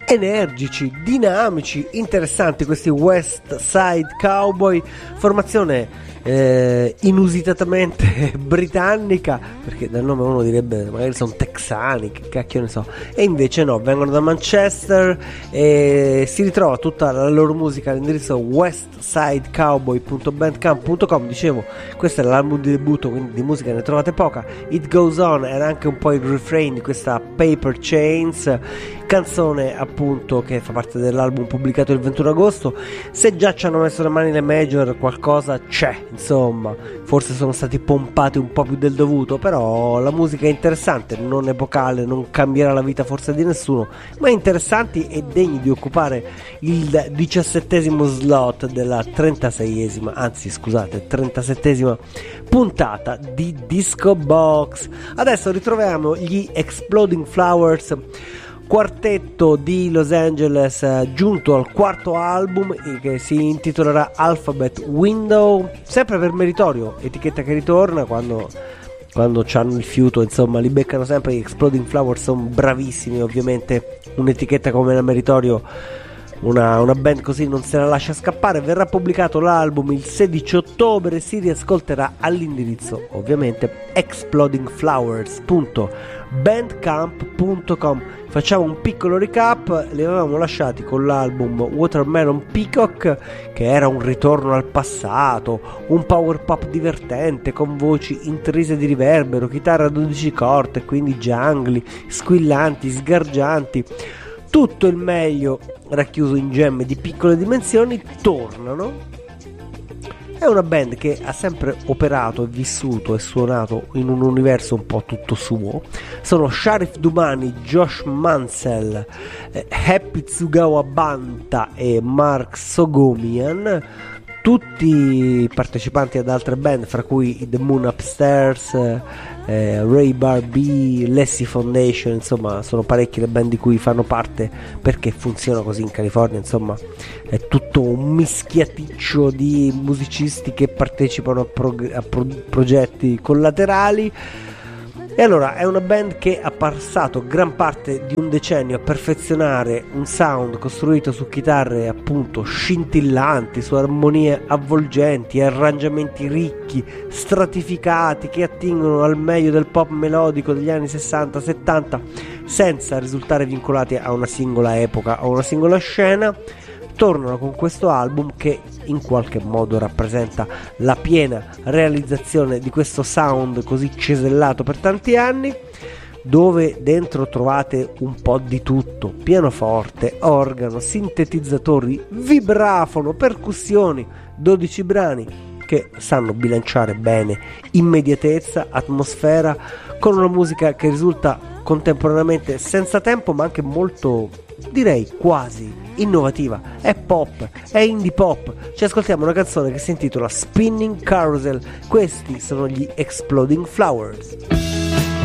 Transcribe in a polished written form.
energici, dinamici, interessanti questi West Side Cowboy, formazione inusitatamente britannica, perché dal nome uno direbbe magari sono texani, che cacchio ne so, e invece no, vengono da Manchester e si ritrova tutta la loro musica all'indirizzo westsidecowboy.bandcamp.com. Dicevo, questo è l'album di debutto, quindi di musica ne trovate poca. It Goes On era anche un po' il refrain di questa Paper Chains, canzone appunto che fa parte dell'album pubblicato il 21 agosto. Se già ci hanno messo le mani le major, qualcosa c'è, insomma, forse sono stati pompati un po' più del dovuto, però la musica è interessante, non epocale, non cambierà la vita forse di nessuno, ma interessanti e degni di occupare il 17° slot della 37esima puntata di Disco Box. Adesso ritroviamo gli Exploding Flowers, quartetto di Los Angeles, giunto al quarto album che si intitolerà Alphabet Window, sempre per Meritorio, etichetta che ritorna quando c'hanno il fiuto, insomma li beccano sempre. Gli Exploding Flowers sono bravissimi, ovviamente un'etichetta come la Meritorio, una band così non se la lascia scappare. Verrà pubblicato l'album il 16 ottobre, si riascolterà all'indirizzo ovviamente explodingflowers.bandcamp.com. Facciamo un piccolo recap: li avevamo lasciati con l'album Watermelon Peacock, che era un ritorno al passato, un power pop divertente con voci intrise di riverbero, chitarra a 12 corde, quindi jungly, squillanti, sgargianti, tutto il meglio racchiuso in gemme di piccole dimensioni. Tornano. È una band che ha sempre operato e vissuto e suonato in un universo un po' tutto suo. Sono Sharif Dumani, Josh Mansell, Happy Tsugawa Banta e Mark Sogomian, tutti partecipanti ad altre band, fra cui The Moon Upstairs, Ray Barbee, Lassie Foundation. Insomma, sono parecchie le band di cui fanno parte, perché funziona così in California. Insomma, è tutto un mischiaticcio di musicisti che partecipano a progetti collaterali. E allora è una band che ha passato gran parte di un decennio a perfezionare un sound costruito su chitarre appunto scintillanti, su armonie avvolgenti, arrangiamenti ricchi, stratificati, che attingono al meglio del pop melodico degli anni 60-70, senza risultare vincolati a una singola epoca o una singola scena. Tornano con questo album che in qualche modo rappresenta la piena realizzazione di questo sound così cesellato per tanti anni, dove dentro trovate un po' di tutto: pianoforte, organo, sintetizzatori, vibrafono, percussioni, 12 brani che sanno bilanciare bene immediatezza, atmosfera, con una musica che risulta contemporaneamente senza tempo, ma anche molto, direi quasi innovativa. È pop, è indie pop. Ci ascoltiamo una canzone che si intitola Spinning Carousel. Questi sono gli Exploding Flowers.